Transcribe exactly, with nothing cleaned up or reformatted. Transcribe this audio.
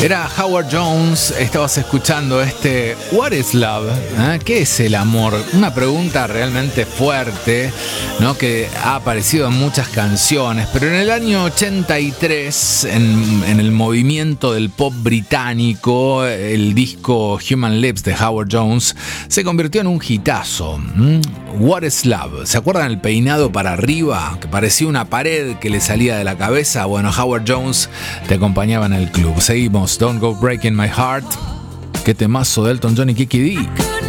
Era Howard Jones, estabas escuchando este What is Love? ¿Eh? ¿Qué es el amor? Una pregunta realmente fuerte, ¿no? Que ha aparecido en muchas canciones, pero en el año ochenta y tres, en, en el movimiento del pop británico, el disco Human Lips de Howard Jones se convirtió en un hitazo. ¿Mm? What is Love? ¿Se acuerdan el peinado para arriba? Que parecía una pared que le salía de la cabeza. Bueno, Howard Jones te acompañaba en el club. Seguimos. Don't Go Breaking My Heart. Qué temazo de Elton John y Kiki Dee.